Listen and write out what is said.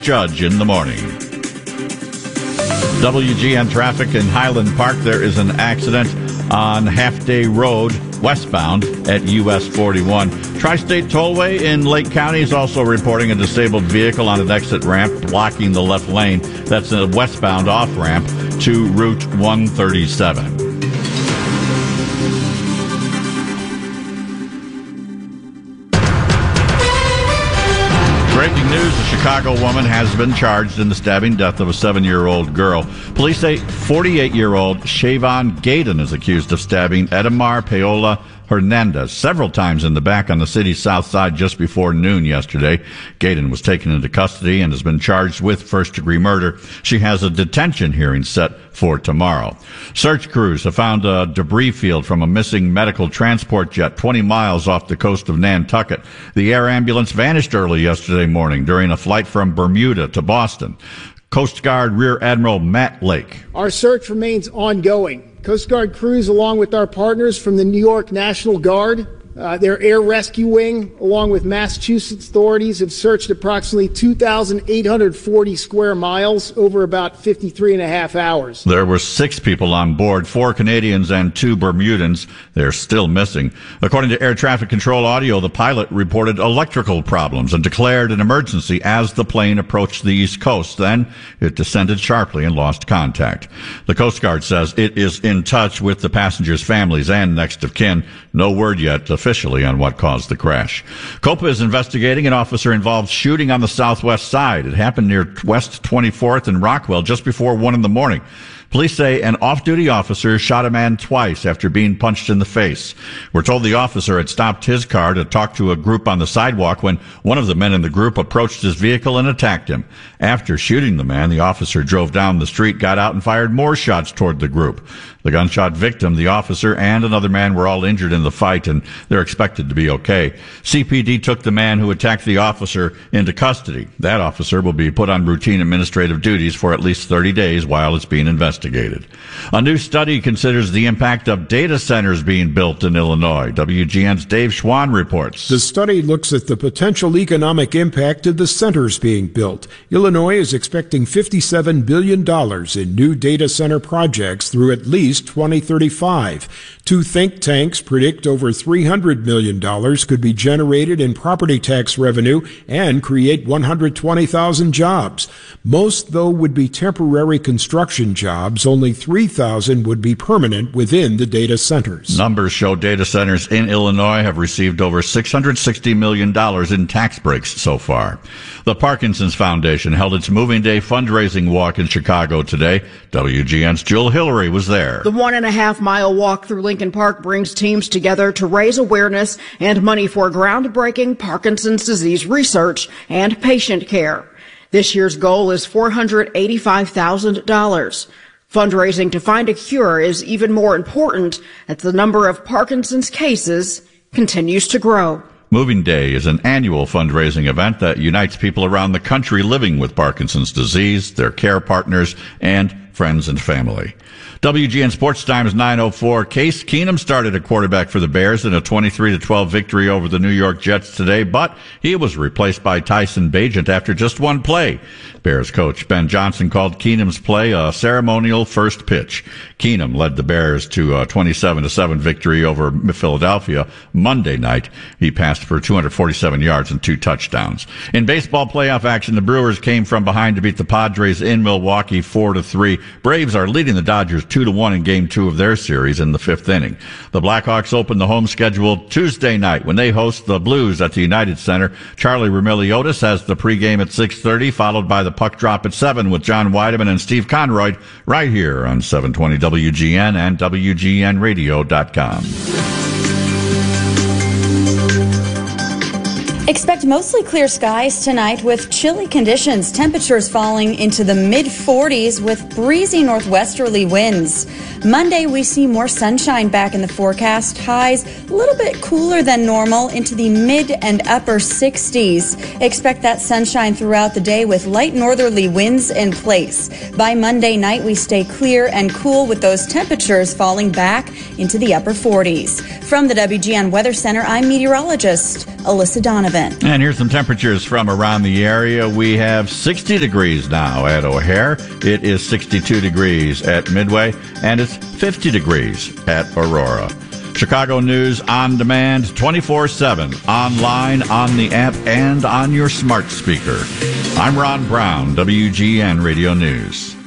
Judge in the morning. WGN traffic in Highland Park. There is an accident on Half Day Road westbound at US 41. Tri-State Tollway in Lake County is also reporting a disabled vehicle on an exit ramp blocking the left lane. That's a westbound off-ramp to Route 137. Breaking news, a Chicago woman has been charged in the stabbing death of a 7-year-old girl. Police say 48-year-old Shavon Gaydon is accused of stabbing Edamar Paola Hernandez several times in the back on the city's south side just before noon yesterday. Gaydon was taken into custody and has been charged with first-degree murder. She has a detention hearing set for tomorrow. Search crews have found a debris field from a missing medical transport jet 20 miles off the coast of Nantucket. The air ambulance vanished early yesterday morning during a flight from Bermuda to Boston. Coast Guard Rear Admiral Matt Lake. Our search remains ongoing. Coast Guard crews, along with our partners from the New York National Guard, their air rescue wing, along with Massachusetts authorities, have searched approximately 2,840 square miles over about 53 and a half hours. There were 6 people on board, 4 Canadians and 2 Bermudans. They're still missing. According to air traffic control audio, the pilot reported electrical problems and declared an emergency as the plane approached the East Coast. Then it descended sharply and lost contact. The Coast Guard says it is in touch with the passengers' families and next of kin. No word yet officially on what caused the crash. COPA is investigating an officer-involved shooting on the southwest side. It happened near West 24th and Rockwell just before 1 in the morning. Police say an off-duty officer shot a man twice after being punched in the face. We're told the officer had stopped his car to talk to a group on the sidewalk when one of the men in the group approached his vehicle and attacked him. After shooting the man, the officer drove down the street, got out, and fired more shots toward the group. The gunshot victim, the officer, and another man were all injured in the fight, and they're expected to be okay. CPD took the man who attacked the officer into custody. That officer will be put on routine administrative duties for at least 30 days while it's being investigated. A new study considers the impact of data centers being built in Illinois. WGN's Dave Schwann reports. The study looks at the potential economic impact of the centers being built. Illinois is expecting $57 billion in new data center projects through at least 2035. 2 think tanks predict over $300 million could be generated in property tax revenue and create 120,000 jobs. Most, though, would be temporary construction jobs. Only 3,000 would be permanent within the data centers. Numbers show data centers in Illinois have received over $660 million in tax breaks so far. The Parkinson's Foundation held its Moving Day fundraising walk in Chicago today. WGN's Jewel Hillary was there. The 1.5-mile walk through Lincoln Park brings teams together to raise awareness and money for groundbreaking Parkinson's disease research and patient care. This year's goal is $485,000. Fundraising to find a cure is even more important as the number of Parkinson's cases continues to grow. Moving Day is an annual fundraising event that unites people around the country living with Parkinson's disease, their care partners, and friends and family. WGN Sports Times 9:04. Case Keenum started at quarterback for the Bears in a 23-12 victory over the New York Jets today, but he was replaced by Tyson Bagent after just one play. Bears coach Ben Johnson called Keenum's play a ceremonial first pitch. Keenum led the Bears to a 27-7 victory over Philadelphia Monday night. He passed for 247 yards and 2 touchdowns. In baseball playoff action, the Brewers came from behind to beat the Padres in Milwaukee 4-3. Braves are leading the Dodgers 2-1 in Game 2 of their series in the 5th inning. The Blackhawks open the home schedule Tuesday night when they host the Blues at the United Center. Charlie Roumeliotis has the pregame at 6:30, followed by the puck drop at 7 with John Weideman and Steve Conroy right here on 720 WGN and WGNradio.com. Expect mostly clear skies tonight with chilly conditions. Temperatures falling into the mid-40s with breezy northwesterly winds. Monday, we see more sunshine back in the forecast. Highs a little bit cooler than normal into the mid and upper 60s. Expect that sunshine throughout the day with light northerly winds in place. By Monday night, we stay clear and cool with those temperatures falling back into the upper 40s. From the WGN Weather Center, I'm meteorologist Alyssa Donovan. event. And here's some temperatures from around the area. We have 60 degrees now at O'Hare. It is 62 degrees at Midway, and it's 50 degrees at Aurora. Chicago News on demand 24/7, online, on the app, and on your smart speaker. I'm Ron Brown, WGN Radio News.